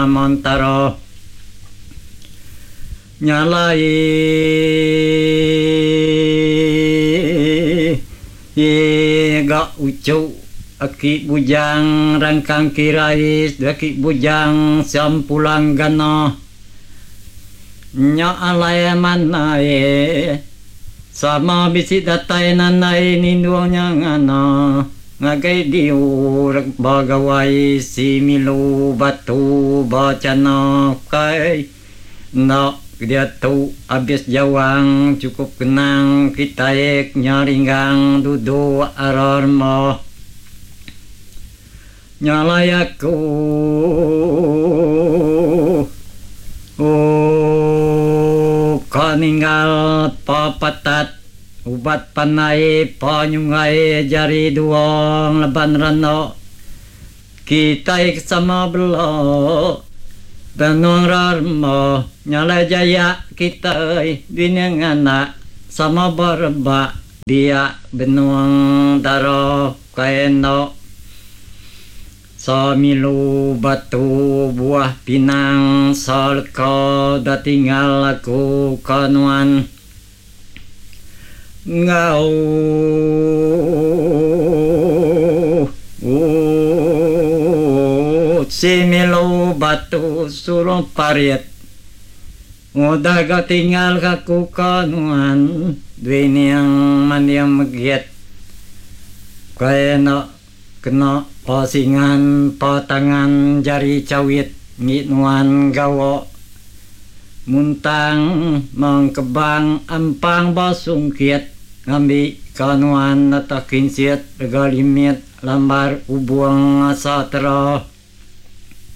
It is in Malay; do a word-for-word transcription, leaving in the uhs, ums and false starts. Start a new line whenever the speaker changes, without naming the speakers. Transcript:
montaro nyalai ga ucu aki bujang rangkang kirais aki bujang sampulang gano nya alay manay sama bisi datay nanay ninduanya ngano ngagay diurag bagaway si milu batu bacana kay na dia tu abis jawang cukup kenang kita ek nyaringgang dudu aror mo nyalayaku oh kaninggal papatat ubat panai panyungai jari duang leban rano kita ik sama belo Benung rarmo nyala jaya kita dinyang anak sama berba dia benung daro kaeno samilu batu buah pinang salko da tinggal aku kanuan ngau similu batu surong pariet ngodaga tinggal kaku kanuan duini yang maniang magiet kaya no kena pasingan patangan jari cawit ngitnuan gawo muntang mangkebang ampang basung kiet ngambi kanuan natakin siet regalimit lambar ubuang asatra